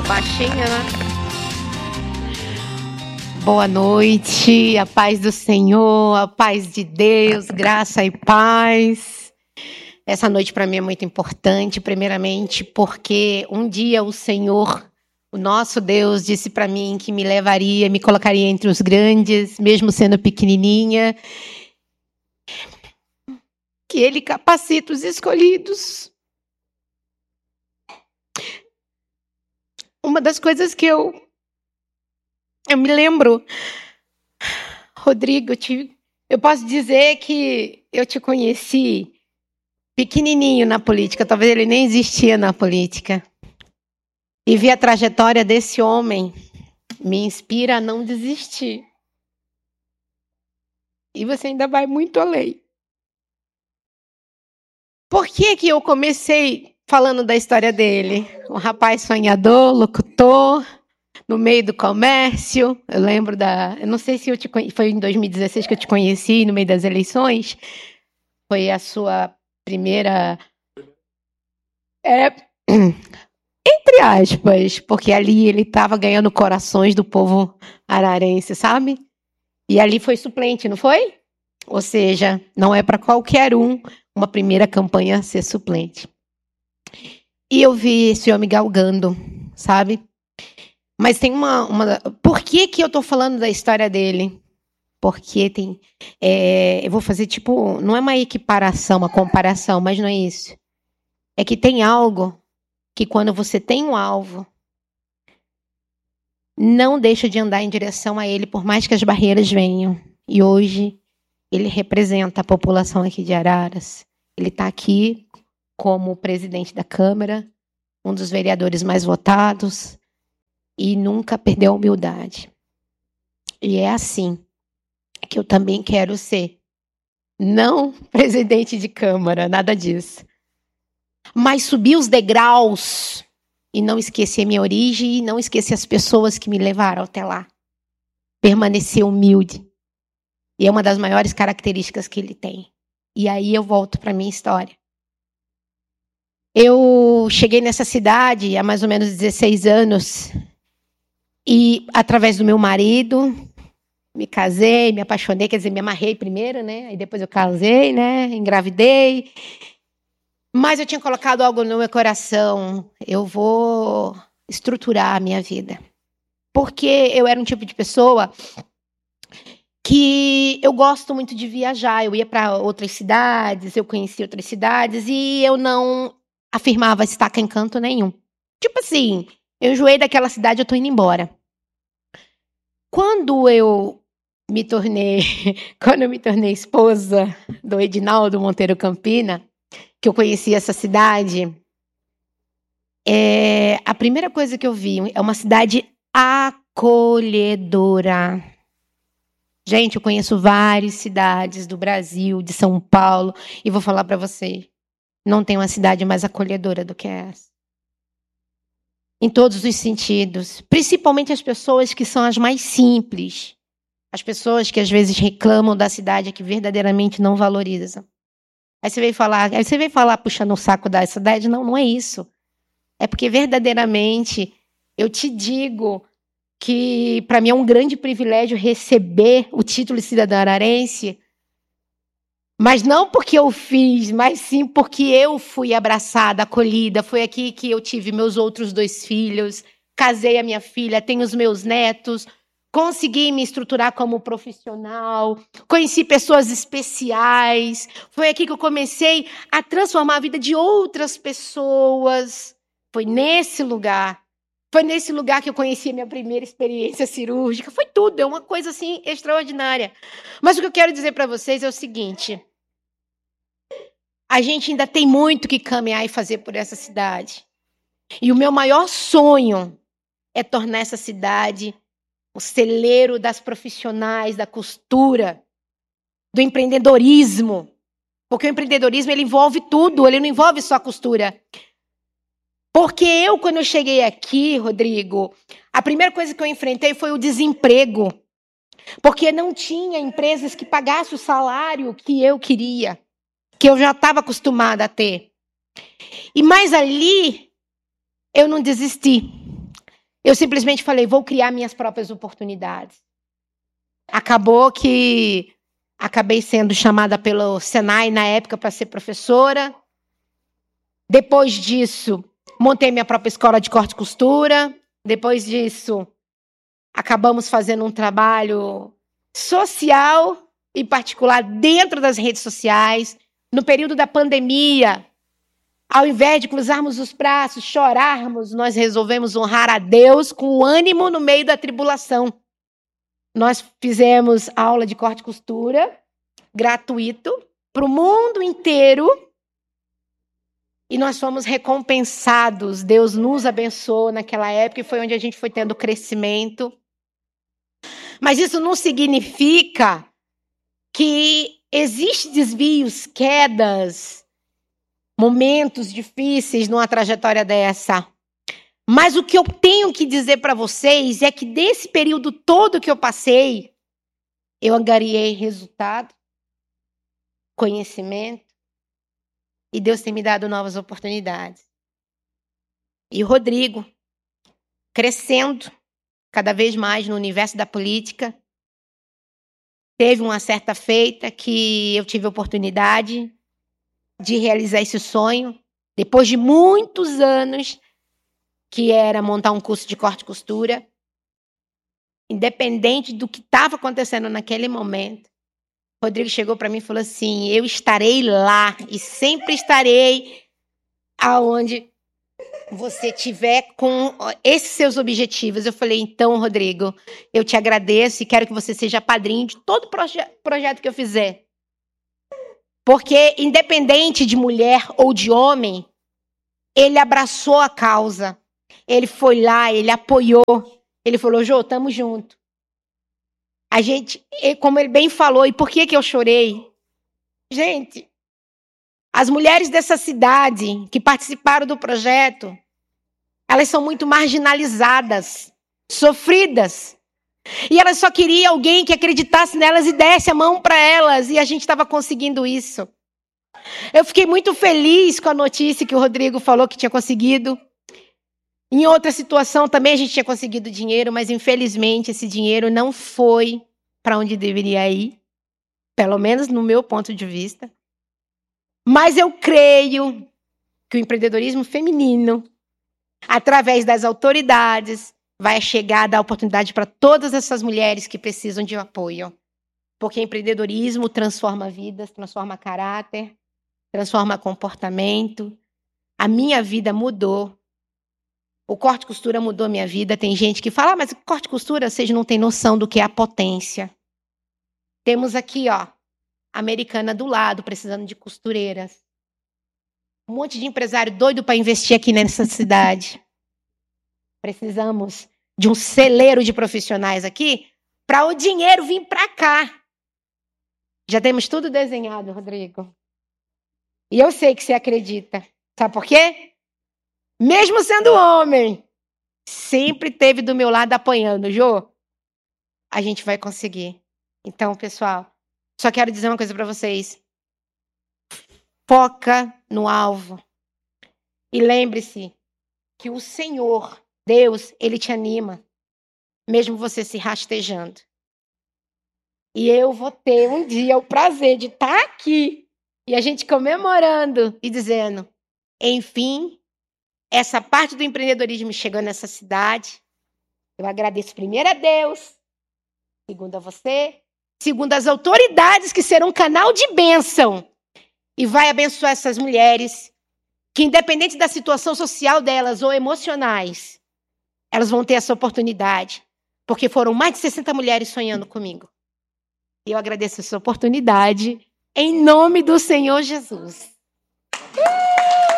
Baixinha, né? Boa noite, a paz do Senhor, a paz de Deus, graça e paz. Essa noite para mim é muito importante, primeiramente porque um dia o Senhor, o nosso Deus, disse para mim que me levaria, me colocaria entre os grandes, mesmo sendo pequenininha, que Ele capacita os escolhidos. Uma das coisas que eu me lembro, Rodrigo, eu posso dizer que eu te conheci pequenininho na política, talvez ele nem existia na política. E ver a trajetória desse homem me inspira a não desistir. E você ainda vai muito além. Por que que eu comecei falando da história dele? Um rapaz sonhador, locutor, no meio do comércio. Eu lembro eu não sei se foi em 2016 que eu te conheci, no meio das eleições. Foi a sua primeira... Entre aspas, porque ali ele estava ganhando corações do povo ararense, sabe? E ali foi suplente, não foi? Ou seja, não é para qualquer uma primeira campanha ser suplente. E eu vi esse homem galgando, sabe? Mas tem Por que que eu estou falando da história dele? Porque tem... eu vou fazer tipo... Não é uma equiparação, uma comparação, mas não é isso. É que tem algo que quando você tem um alvo, não deixa de andar em direção a ele, por mais que as barreiras venham. E hoje ele representa a população aqui de Araras. Ele está aqui como presidente da Câmara, um dos vereadores mais votados, e nunca perdeu a humildade. E é assim que eu também quero ser. Não presidente de Câmara, nada disso. Mas subir os degraus e não esquecer minha origem e não esquecer as pessoas que me levaram até lá. Permanecer humilde. E é uma das maiores características que ele tem. E aí eu volto para a minha história. Eu cheguei nessa cidade há mais ou menos 16 anos e, através do meu marido, me casei, me apaixonei, quer dizer, me amarrei primeiro, né? Aí depois eu casei, né? Engravidei. Mas eu tinha colocado algo no meu coração. Eu vou estruturar a minha vida. Porque eu era um tipo de pessoa que eu gosto muito de viajar. Eu ia para outras cidades, eu conhecia outras cidades e eu não afirmava estaca em canto nenhum. Tipo assim, eu enjoei daquela cidade, eu tô indo embora. Quando eu me tornei esposa do Edinaldo Monteiro Campina, que eu conheci essa cidade, a primeira coisa que eu vi é uma cidade acolhedora. Gente, eu conheço várias cidades do Brasil, de São Paulo, e vou falar para você, não tem uma cidade mais acolhedora do que essa. Em todos os sentidos. Principalmente as pessoas que são as mais simples. As pessoas que às vezes reclamam da cidade que verdadeiramente não valorizam. Aí você veio falar puxando o saco da cidade. Não, não é isso. É porque verdadeiramente eu te digo que para mim é um grande privilégio receber o título de cidadã ararense, mas não porque eu fiz, mas sim porque eu fui abraçada, acolhida. Foi aqui que eu tive meus outros 2 filhos, casei a minha filha, tenho os meus netos, consegui me estruturar como profissional, conheci pessoas especiais. Foi aqui que eu comecei a transformar a vida de outras pessoas. Foi nesse lugar. Foi nesse lugar que eu conheci a minha primeira experiência cirúrgica. Foi tudo, é uma coisa assim extraordinária. Mas o que eu quero dizer para vocês é o seguinte: a gente ainda tem muito que caminhar e fazer por essa cidade. E o meu maior sonho é tornar essa cidade o celeiro das profissionais, da costura, do empreendedorismo. Porque o empreendedorismo ele envolve tudo, ele não envolve só a costura. Porque quando eu cheguei aqui, Rodrigo, a primeira coisa que eu enfrentei foi o desemprego. Porque não tinha empresas que pagassem o salário que eu queria, que eu já estava acostumada a ter. E mais ali, eu não desisti. Eu simplesmente falei, vou criar minhas próprias oportunidades. Acabou que acabei sendo chamada pelo Senai na época para ser professora. Depois disso, montei minha própria escola de corte e costura. Depois disso, acabamos fazendo um trabalho social e particular dentro das redes sociais. No período da pandemia, ao invés de cruzarmos os braços, chorarmos, nós resolvemos honrar a Deus com ânimo no meio da tribulação. Nós fizemos aula de corte e costura, gratuito, para o mundo inteiro. E nós fomos recompensados. Deus nos abençoou naquela época e foi onde a gente foi tendo crescimento. Mas isso não significa que existem desvios, quedas, momentos difíceis numa trajetória dessa. Mas o que eu tenho que dizer para vocês é que desse período todo que eu passei, eu angariei resultado, conhecimento, e Deus tem me dado novas oportunidades. E o Rodrigo, crescendo cada vez mais no universo da política, teve uma certa feita que eu tive a oportunidade de realizar esse sonho, depois de muitos anos, que era montar um curso de corte e costura. Independente do que estava acontecendo naquele momento, Rodrigo chegou para mim e falou assim, eu estarei lá e sempre estarei aonde você estiver com esses seus objetivos. Eu falei, então, Rodrigo, eu te agradeço e quero que você seja padrinho de todo projeto que eu fizer. Porque, independente de mulher ou de homem, ele abraçou a causa. Ele foi lá, ele apoiou. Ele falou, Jô, tamo junto. A gente, como ele bem falou, e por que eu chorei? Gente, as mulheres dessa cidade que participaram do projeto, elas são muito marginalizadas, sofridas. E elas só queriam alguém que acreditasse nelas e desse a mão para elas. E a gente estava conseguindo isso. Eu fiquei muito feliz com a notícia que o Rodrigo falou que tinha conseguido. Em outra situação também a gente tinha conseguido dinheiro, mas infelizmente esse dinheiro não foi para onde deveria ir. Pelo menos no meu ponto de vista. Mas eu creio que o empreendedorismo feminino, através das autoridades, vai chegar a dar oportunidade para todas essas mulheres que precisam de apoio. Porque empreendedorismo transforma vidas, transforma caráter, transforma comportamento. A minha vida mudou. O corte e costura mudou a minha vida. Tem gente que fala, mas corte e costura, vocês não têm noção do que é a potência. Temos aqui, ó, a Americana do lado, precisando de costureiras. Um monte de empresário doido para investir aqui nessa cidade. Precisamos de um celeiro de profissionais aqui para o dinheiro vir para cá. Já temos tudo desenhado, Rodrigo. E eu sei que você acredita. Sabe por quê? Mesmo sendo homem, sempre esteve do meu lado apoiando. Jô, a gente vai conseguir. Então, pessoal, só quero dizer uma coisa para vocês. Foca no alvo. E lembre-se que o Senhor, Deus, Ele te anima, mesmo você se rastejando. E eu vou ter um dia o prazer de estar aqui e a gente comemorando e dizendo, enfim, essa parte do empreendedorismo chegou nessa cidade. Eu agradeço primeiro a Deus, segundo a você, segundo as autoridades que serão um canal de bênção e vai abençoar essas mulheres que, independente da situação social delas ou emocionais, elas vão ter essa oportunidade, porque foram mais de 60 mulheres sonhando comigo. E eu agradeço essa oportunidade em nome do Senhor Jesus.